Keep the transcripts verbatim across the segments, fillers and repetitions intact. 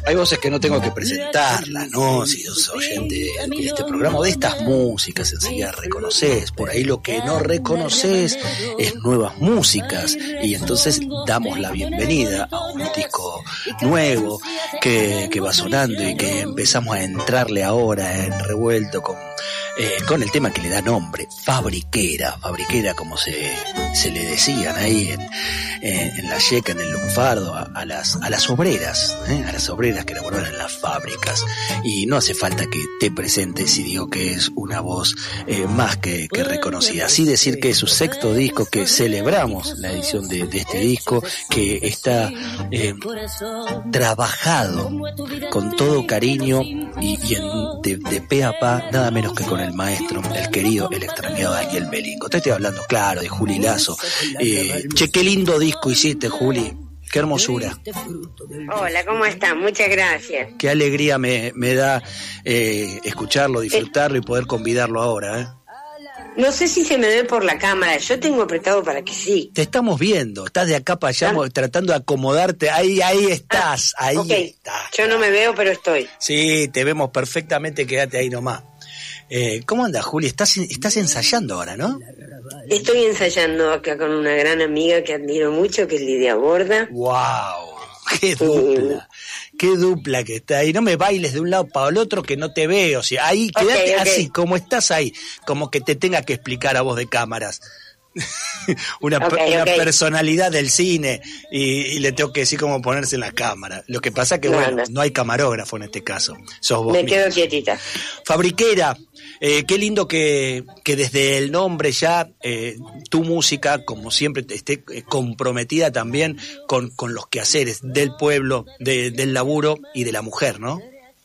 Hay voces que no tengo que presentarlas, ¿no? Si sos oyente de este programa, de estas músicas, enseguida reconoces. Por ahí lo que no reconoces es nuevas músicas. Y entonces damos la bienvenida a un disco nuevo que, que va sonando y que empezamos a entrarle ahora en revuelto con, eh, con el tema que le da nombre, Fabriquera. Fabriquera, como se, se le decían ahí en, en, en la Yeca, en el Lunfardo, a, a, las, a las obreras, ¿eh? a las obreras que laboran en las fábricas. Y no hace falta que te presentes si digo que es una voz eh, más que, que reconocida. Así decir que es su sexto disco, que celebramos la edición de, de este disco, que está eh, trabajado con todo cariño y, y en, de, de pe a pa, nada menos que con el maestro, el querido, el extrañado Daniel Melingo. Te estoy hablando, claro, de Juli Lazo. Eh, che, qué lindo disco hiciste, Juli. Qué hermosura. Hola, ¿cómo están? Muchas gracias. Qué alegría me, me da eh, escucharlo, disfrutarlo y poder convidarlo ahora, ¿eh? No sé si se me ve por la cámara, yo tengo apretado para que sí. Te estamos viendo, estás de acá para allá ¿Ah? tratando de acomodarte, ahí ahí estás, ah, ahí okay. estás. Yo no me veo, pero estoy. Sí, te vemos perfectamente, quédate ahí nomás. Eh, ¿Cómo andas, Juli? Estás, estás ensayando ahora, ¿no? Estoy ensayando acá con una gran amiga que admiro mucho, que es Lidia Borda. ¡Wow! ¡Qué dupla! Sí. ¡Qué dupla que está ahí! No me bailes de un lado para el otro que no te veo. O sea, ahí, quédate okay, okay. así, como estás ahí. Como que te tenga que explicar a voz de cámaras. una okay, una okay. personalidad del cine y, y le tengo que decir cómo ponerse en la cámara. Lo que pasa que, no, bueno, no. no hay camarógrafo en este caso. Sos vos Me mismo. quedo quietita. Fabriquera. Eh, qué lindo que, que desde el nombre ya eh, tu música, como siempre, esté comprometida también con, con los quehaceres del pueblo, de, del laburo y de la mujer, ¿no?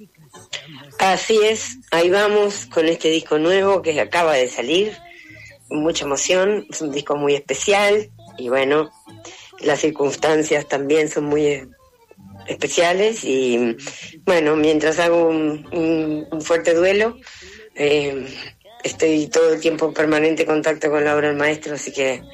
Así es, ahí vamos con este disco nuevo que acaba de salir, mucha emoción, es un disco muy especial y bueno, las circunstancias también son muy especiales y bueno, mientras hago un, un, un fuerte duelo, Eh, estoy todo el tiempo en permanente contacto con la obra del maestro, así que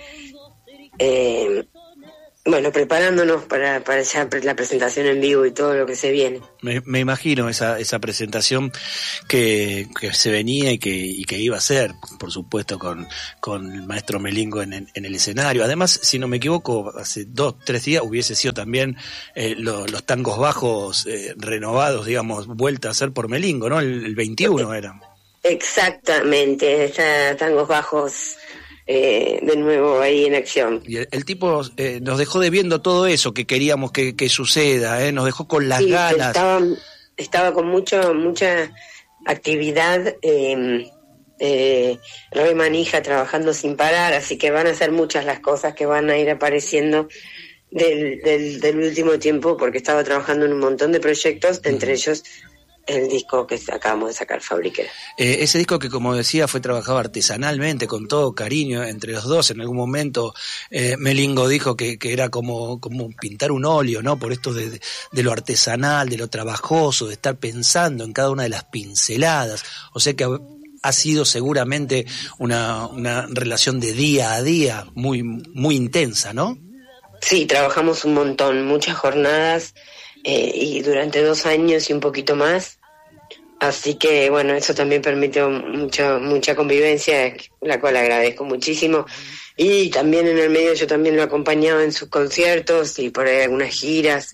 eh, bueno, preparándonos para, para ya la presentación en vivo y todo lo que se viene. Me, me imagino esa, esa presentación que, que se venía y que, y que iba a ser, por supuesto, con, con el maestro Melingo en, en el escenario. Además, si no me equivoco, hace dos, tres días hubiese sido también eh, lo, los tangos bajos eh, renovados, digamos, vuelta a ser por Melingo, ¿no? El, el veintiuno era. Exactamente, está Tangos Bajos eh, de nuevo ahí en acción. Y el, el tipo eh, nos dejó debiendo todo eso que queríamos que, que suceda, ¿eh? Nos dejó con las sí, ganas. Estaba, estaba con mucho, mucha actividad, eh, eh, re manija, trabajando sin parar, así que van a ser muchas las cosas que van a ir apareciendo del, del, del último tiempo, porque estaba trabajando en un montón de proyectos, mm. entre ellos el disco que acabamos de sacar, Fabriquera. Eh, ese disco que, como decía, fue trabajado artesanalmente, con todo cariño entre los dos. En algún momento eh, Melingo dijo que, que era como, como pintar un óleo, ¿no? Por esto de, de lo artesanal, de lo trabajoso, de estar pensando en cada una de las pinceladas. O sea que ha, ha sido seguramente una, una relación de día a día muy, muy intensa, ¿no? Sí, trabajamos un montón, muchas jornadas eh, y durante dos años y un poquito más. Así que, bueno, eso también permitió mucha, mucha convivencia, la cual agradezco muchísimo. Y también en el medio yo también lo acompañaba en sus conciertos y por ahí algunas giras.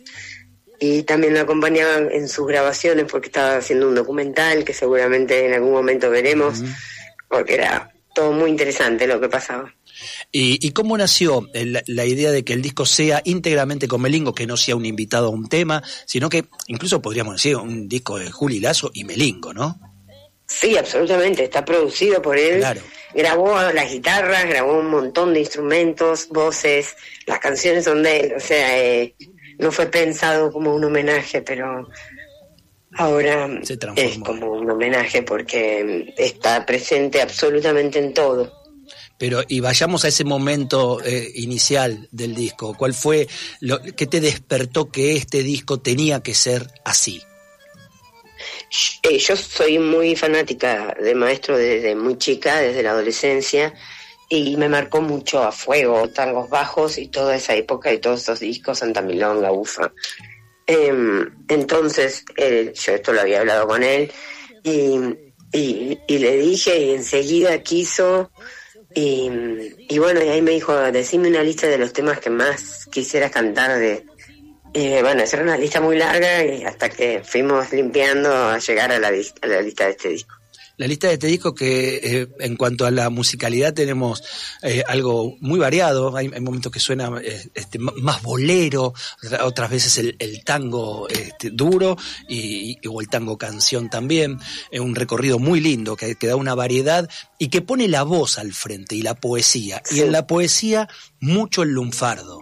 Y también lo acompañaba en sus grabaciones porque estaba haciendo un documental que seguramente en algún momento veremos, uh-huh. porque era todo muy interesante lo que pasaba. ¿Y, y cómo nació la, la idea de que el disco sea íntegramente con Melingo, que no sea un invitado a un tema, sino que incluso podríamos decir un disco de Juli Lazo y Melingo, ¿no? Sí, absolutamente, está producido por él, claro. Grabó las guitarras, grabó un montón de instrumentos, voces, las canciones son de él, o sea, eh, no fue pensado como un homenaje, pero ahora es como un homenaje porque está presente absolutamente en todo. Pero, y vayamos a ese momento eh, inicial del disco. ¿Cuál fue lo que te despertó que este disco tenía que ser así? Eh, yo soy muy fanática de Maestro desde muy chica, desde la adolescencia, y me marcó mucho A Fuego, Tangos Bajos y toda esa época y todos esos discos, Santa Milonga, Ufa. Eh, entonces, eh, yo esto lo había hablado con él y, y, y le dije y enseguida quiso y, y bueno, y ahí me dijo, decime una lista de los temas que más quisieras cantar de... Y bueno, esa era una lista muy larga y hasta que fuimos limpiando a llegar a la, a la lista de este disco. La lista de este disco que eh, en cuanto a la musicalidad tenemos eh, algo muy variado, hay, hay momentos que suena eh, este, más bolero, otras veces el, el tango este, duro y, y, o el tango canción también, es un recorrido muy lindo que, que da una variedad y que pone la voz al frente y la poesía, sí. Y en la poesía mucho el lunfardo.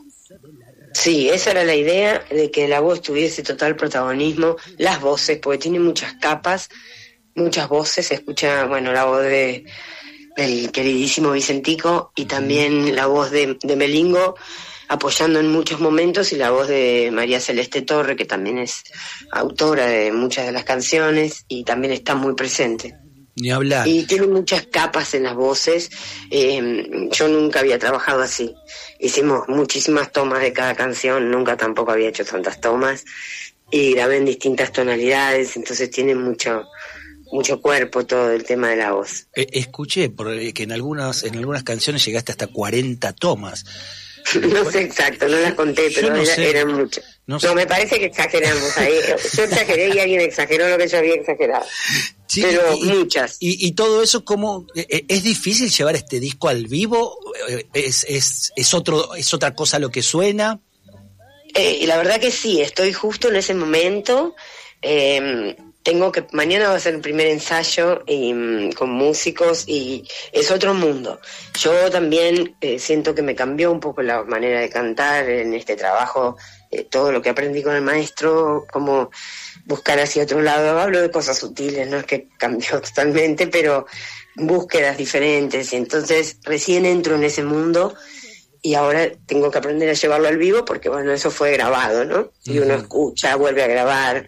Sí, esa era la idea, de que la voz tuviese total protagonismo, las voces, porque tiene muchas capas, muchas voces, se escucha, bueno, la voz de del queridísimo Vicentico y también la voz de, de Melingo apoyando en muchos momentos y la voz de María Celeste Torre, que también es autora de muchas de las canciones y también está muy presente. Ni hablar. Y tiene muchas capas en las voces, eh, yo nunca había trabajado así, hicimos muchísimas tomas de cada canción, nunca tampoco había hecho tantas tomas y grabé en distintas tonalidades, entonces tiene mucho... mucho cuerpo todo el tema de la voz. Eh, escuché por, eh, que en algunas en algunas canciones llegaste hasta cuarenta tomas. No sé exacto, no las conté, pero no era, sé. eran muchas. No, no, me parece que exageramos ahí. Yo exageré y alguien exageró lo que yo había exagerado. Sí, pero y, muchas. Y, y todo eso, ¿cómo eh, es difícil llevar este disco al vivo? ¿Es, es, es, otro, es otra cosa lo que suena? Eh, y la verdad que sí, estoy justo en ese momento. Eh, Tengo que, mañana va a ser el primer ensayo y, um, con músicos y es otro mundo. Yo también eh, siento que me cambió un poco la manera de cantar en este trabajo, eh, todo lo que aprendí con el maestro, como buscar hacia otro lado. Hablo de cosas sutiles, no es que cambió totalmente, pero búsquedas diferentes y entonces recién entro en ese mundo y ahora tengo que aprender a llevarlo al vivo porque bueno, eso fue grabado, ¿no? Y uno escucha, vuelve a grabar.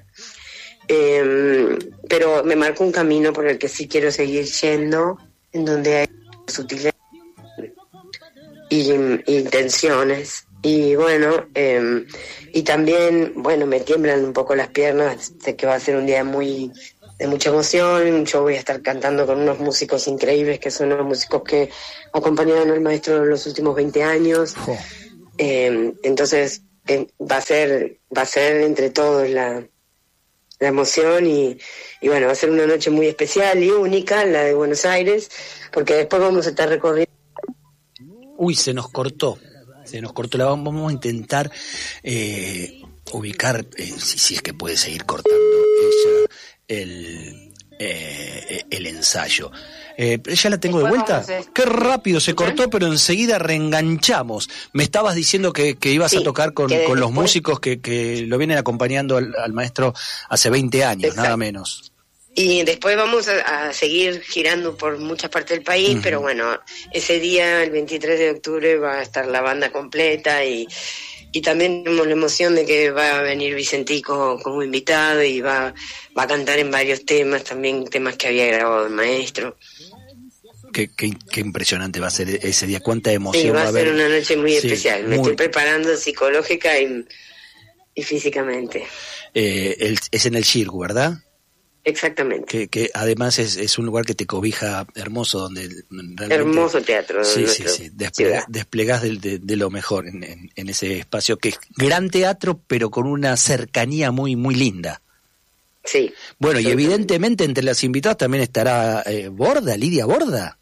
Eh, pero me marcó un camino por el que sí quiero seguir yendo, en donde hay sutileza y, y intenciones y bueno eh, y también bueno me tiemblan un poco las piernas de que va a ser un día muy de mucha emoción. Yo voy a estar cantando con unos músicos increíbles que son los músicos que acompañaron al maestro en los últimos veinte años. Oh. eh, entonces eh, va a ser va a ser entre todos la la emoción y, y bueno, va a ser una noche muy especial y única, la de Buenos Aires, porque después vamos a estar recorriendo. Uy, se nos cortó, se nos cortó, la vamos a intentar eh, ubicar, eh, si, si es que puede seguir cortando ella el, eh, el ensayo. Eh, ¿Ya la tengo de vuelta? Qué rápido se cortó, pero enseguida reenganchamos. Me estabas diciendo que, que ibas sí, a tocar con, con los músicos que, que lo vienen acompañando al, al maestro hace veinte años, exacto, nada menos. Y después vamos a, a seguir girando por muchas partes del país, uh-huh. Pero bueno, ese día, el veintitrés de octubre, va a estar la banda completa y, y también tenemos la emoción de que va a venir Vicentico como invitado y va, va a cantar en varios temas, también temas que había grabado el maestro. Qué, qué, qué impresionante va a ser ese día, cuánta emoción sí, va, va a ser haber. Una noche muy sí, especial, me muy... estoy preparando psicológica y, y físicamente. Eh, el, es en el Circo, ¿verdad? Exactamente. Que, que además es, es un lugar que te cobija hermoso, donde realmente... Hermoso teatro. Sí, sí, sí, desplega, desplegás de, de, de lo mejor en, en, en ese espacio, que es gran teatro, pero con una cercanía muy, muy linda. Sí. Bueno, y evidentemente entre las invitadas también estará eh, Borda, Lidia Borda.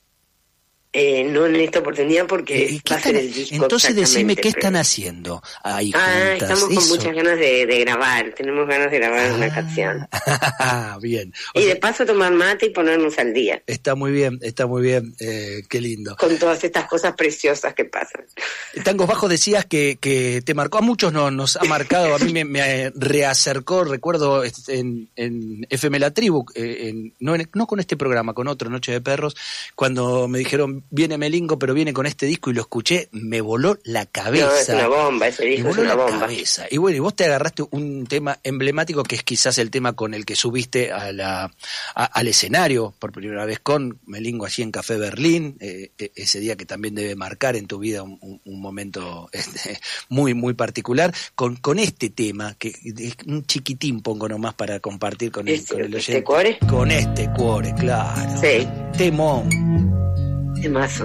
Eh, no en esta oportunidad porque eh, va a ser el disco. Entonces decime qué pero... están haciendo ahí ah, juntas. Estamos con Eso. muchas ganas de, de grabar, tenemos ganas de grabar ah, una canción. Bien. O y sea, de paso tomar mate y ponernos al día. Está muy bien, está muy bien, eh, qué lindo. Con todas estas cosas preciosas que pasan. Tangos Bajos decías que, que te marcó, a muchos no, nos ha marcado, a mí me, me reacercó, recuerdo en, en F M La Tribu, eh, en, no, en, no con este programa, con otro, Noche de Perros, cuando me dijeron, viene Melingo, pero viene con este disco y lo escuché, me voló la cabeza. No, es una bomba, ese disco es una bomba. Cabeza. Y bueno, y vos te agarraste un tema emblemático que es quizás el tema con el que subiste a la, a, al escenario por primera vez con Melingo allí en Café Berlín, eh, ese día que también debe marcar en tu vida un, un, un momento este, muy, muy particular, con, con este tema, que es un chiquitín pongo nomás para compartir con el, este, con el oyente. ¿Este cuore? Con este cuore, claro. Sí. Temón. Temazo.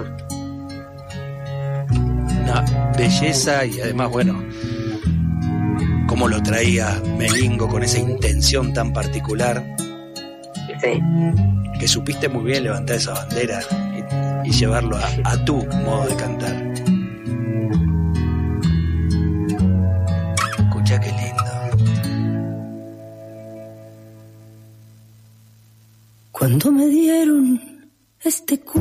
Una belleza y además, bueno, cómo lo traía Melingo con esa intención tan particular. Sí. Que supiste muy bien levantar esa bandera y, y llevarlo a, a tu modo de cantar. Escucha qué lindo. Cuando me dieron este